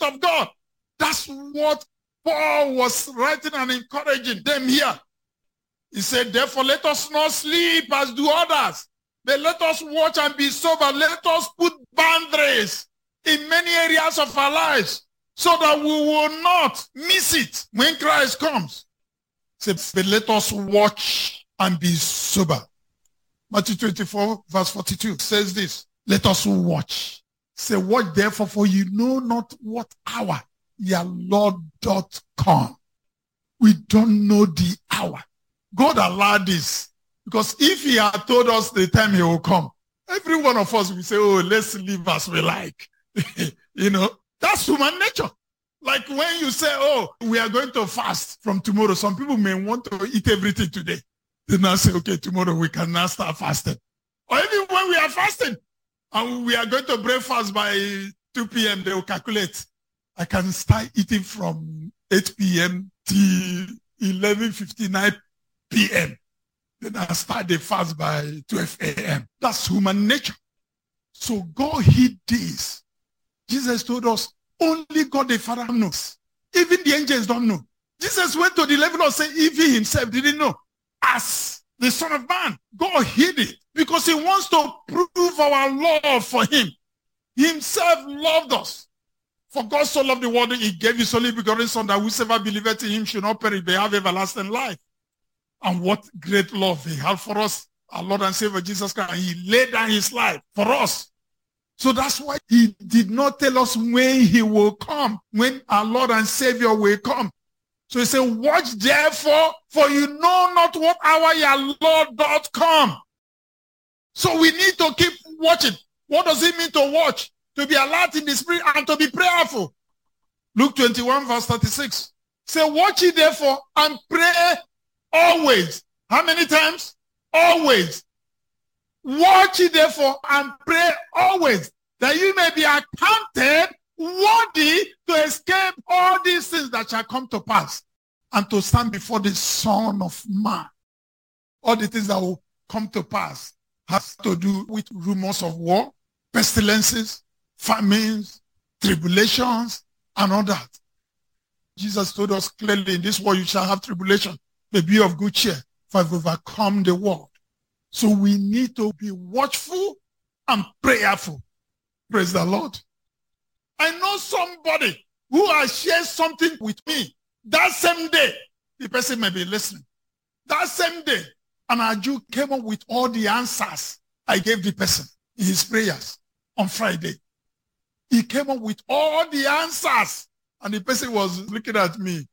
of God. That's what Paul was writing and encouraging them here. He said, therefore, let us not sleep as do others, but let us watch and be sober. Let us put boundaries in many areas of our lives so that we will not miss it when Christ comes. He said, but let us watch and be sober. Matthew 24, verse 42 says this, let us watch. Say, watch therefore, for you know not what hour your Lord doth come. We don't know the hour. God allowed this because if he had told us the time he will come, every one of us will say, oh, let's live as we like. You know, that's human nature. Like when you say, oh, we are going to fast from tomorrow, some people may want to eat everything today. They now say, okay, tomorrow we can now start fasting. Or even when we are fasting and we are going to breakfast by 2 p.m., they will calculate. I can start eating from 8 p.m. till 11:59 p.m. Then I start the fast by 12 a.m. That's human nature. So God hid this. Jesus told us, only God the Father knows. Even the angels don't know. Jesus went to the level of saying, if he himself didn't know. As the Son of Man, God hid it because he wants to prove our love for him. He himself loved us. For God so loved the world, he gave his only begotten Son, that whosoever believeth in him should not perish, but have everlasting life. And what great love he had for us, our Lord and Savior Jesus Christ. And he laid down his life for us. So that's why he did not tell us when he will come, when our Lord and Savior will come. So he said, watch therefore, for you know not what hour your Lord doth come. So we need to keep watching. What does it mean to watch? To be alert in the spirit and to be prayerful. Luke 21 verse 36. Say, watch ye therefore and pray always. How many times? Always. Watch ye therefore and pray always, that you may be accounted worthy to escape all these things that shall come to pass and to stand before the Son of Man. All the things that will come to pass has to do with rumors of war, pestilences, famines, tribulations, and all that. Jesus told us clearly, in this world you shall have tribulation, but be of good cheer, for I've overcome the world. So we need to be watchful and prayerful. Praise the Lord. I know somebody who has shared something with me that same day. The person may be listening. That same day, and Aju came up with all the answers I gave the person in his prayers on Friday. He came up with all the answers, and the person was looking at me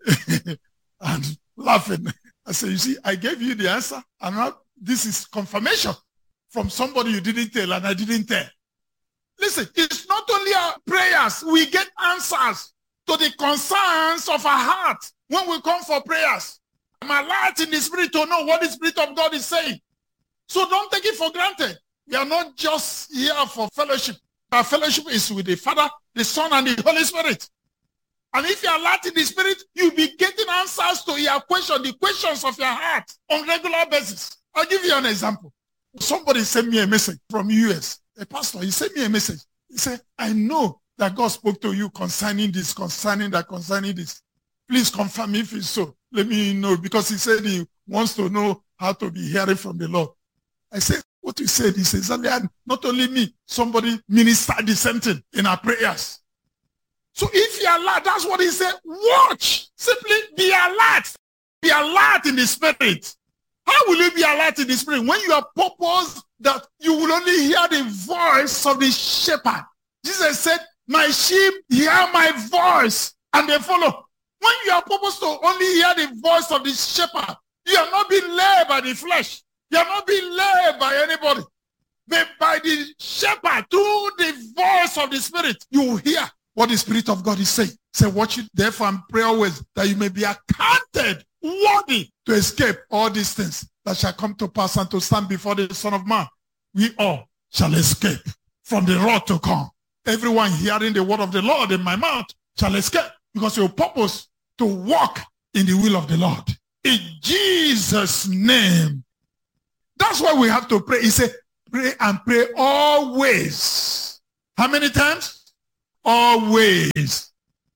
and laughing. I said, you see, I gave you the answer, and now this is confirmation from somebody you didn't tell, and I didn't tell. Listen, it's not only our prayers. We get answers to the concerns of our heart when we come for prayers. I'm alert in the spirit to know what the Spirit of God is saying. So don't take it for granted. We are not just here for fellowship. Our fellowship is with the Father, the Son, and the Holy Spirit. And if you are alert in the Spirit, you'll be getting answers to your question, the questions of your heart on regular basis. I'll give you an example. Somebody sent me a message from US. A pastor, he sent me a message. He said, I know that God spoke to you concerning this, concerning that, concerning this. Please confirm if it's so. Let me know, because he said he wants to know how to be hearing from the Lord. I said, what you said, he says, not only me, somebody ministered the same thing in our prayers. So if you're alert, that's what he said, watch. Simply be alert. Be alert in the spirit. How will you be alert in the spirit? When you are purposed that you will only hear the voice of the shepherd. Jesus said, my sheep hear my voice and they follow. When you are purposed to only hear the voice of the shepherd, you are not being led by the flesh. You are not being led by anybody. But by the shepherd, through the voice of the Spirit, you will hear what the Spirit of God is saying. Say, watch it, therefore, and pray always, that you may be accounted worthy to escape all these things that shall come to pass and to stand before the Son of Man. We all shall escape from the wrath to come. Everyone hearing the word of the Lord in my mouth shall escape, because your purpose to walk in the will of the Lord. In Jesus' name. That's why we have to pray. He said, pray and pray always. How many times? always.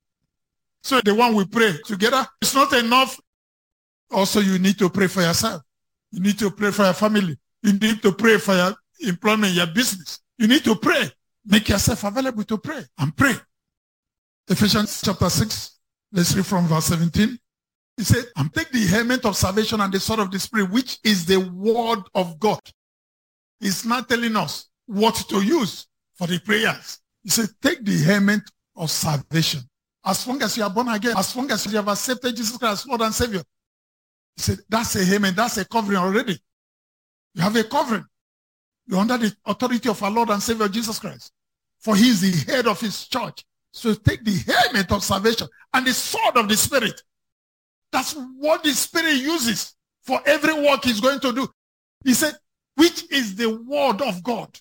So the one we pray together, it's not enough. Also, you need to pray for yourself. You need to pray for your family. You need to pray for your employment, your business. You need to pray. Make yourself available to pray and pray. Ephesians chapter 6, let's read from verse 17. He said, and take the helmet of salvation and the sword of the Spirit, which is the word of God. He's not telling us what to use for the prayers. He said, take the helmet of salvation. As long as you are born again, as long as you have accepted Jesus Christ as Lord and Savior. He said, that's a helmet, that's a covering already. You have a covering. You're under the authority of our Lord and Savior Jesus Christ. For he is the head of his church. So take the helmet of salvation and the sword of the Spirit. That's what the Spirit uses for every work he's going to do. He said, which is the word of God.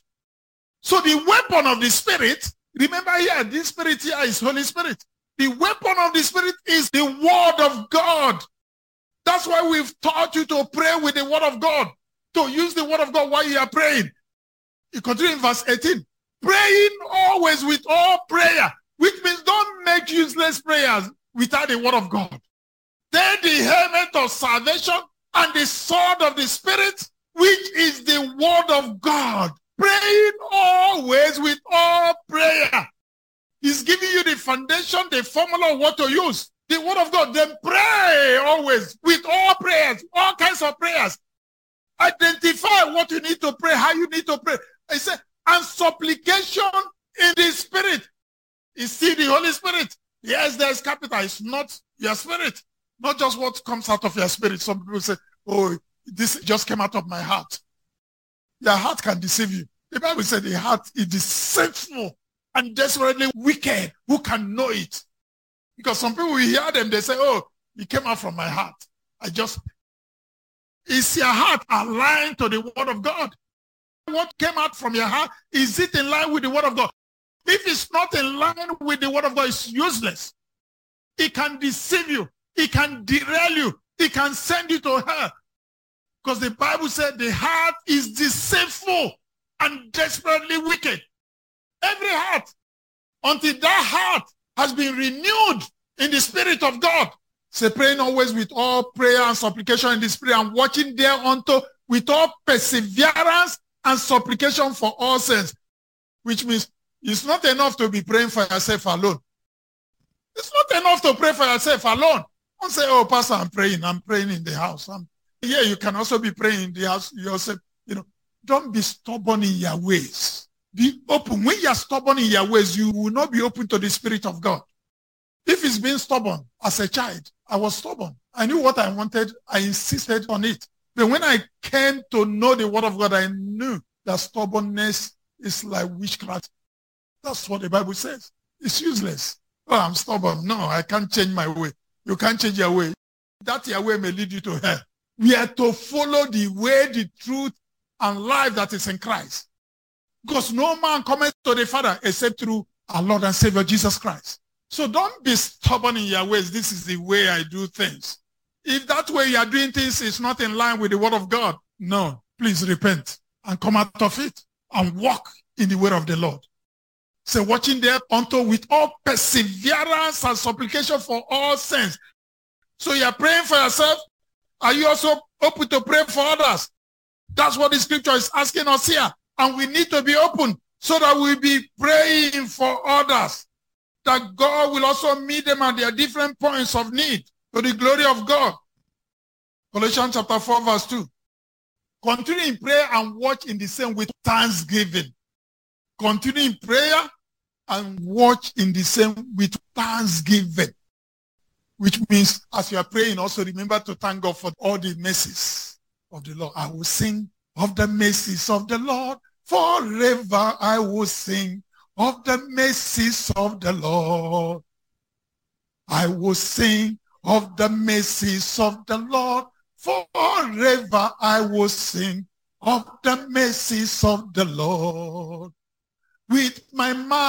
So the weapon of the Spirit, remember here, this Spirit here is Holy Spirit. The weapon of the Spirit is the word of God. That's why we've taught you to pray with the word of God, to use the word of God while you are praying. You continue in verse 18. Praying always with all prayer, which means don't make useless prayers without the word of God. Take the helmet of salvation and the sword of the Spirit, which is the word of God. Praying always with all prayer. He's giving you the foundation, the formula of what to use. The word of God. Then pray always with all prayers, all kinds of prayers. Identify what you need to pray, how you need to pray. He said, and supplication in the Spirit. You see the Holy Spirit. Yes, there's capital. It's not your spirit. Not just what comes out of your spirit. Some people say, oh, this just came out of my heart. Your heart can deceive you. The Bible said the heart is deceitful and desperately wicked. Who can know it? Because some people, we hear them, they say, oh, it came out from my heart. Is your heart aligned to the word of God? What came out from your heart, is it in line with the word of God? If it's not in line with the word of God, it's useless. It can deceive you. It can derail you. It can send you to hell. Because the Bible said the heart is deceitful and desperately wicked. Every heart, until that heart has been renewed in the Spirit of God. Say, praying always with all prayer and supplication in the Spirit, and watching thereunto with all perseverance and supplication for all saints. Which means it's not enough to be praying for yourself alone. It's not enough to pray for yourself alone. Don't say, oh, Pastor, I'm praying in the house. Yeah, you can also be praying in the house yourself. Don't be stubborn in your ways. Be open. When you're stubborn in your ways, you will not be open to the Spirit of God. If it's being stubborn, as a child, I was stubborn. I knew what I wanted. I insisted on it. But when I came to know the word of God, I knew that stubbornness is like witchcraft. That's what the Bible says. It's useless. Oh, I'm stubborn. No, I can't change my way. You can't change your way. That your way may lead you to hell. We are to follow the way, the truth, and life that is in Christ. Because no man cometh to the Father except through our Lord and Savior Jesus Christ. So don't be stubborn in your ways. This is the way I do things. If that way you are doing things is not in line with the word of God, no, please repent and come out of it and walk in the way of the Lord. So watching thereunto with all perseverance and supplication for all saints. So you are praying for yourself. Are you also open to pray for others? That's what the scripture is asking us here. And we need to be open so that we'll be praying for others. That God will also meet them at their different points of need to the glory of God. Colossians chapter 4 verse 2. Continue in prayer and watch in the same with thanksgiving. Continue in prayer and watch in the same with thanksgiving. Which means as you are praying, also remember to thank God for all the mercies of the Lord. I will sing of the mercies of the Lord. Forever I will sing of the mercies of the Lord. I will sing of the mercies of the Lord. Forever I will sing of the mercies of the Lord. With my mouth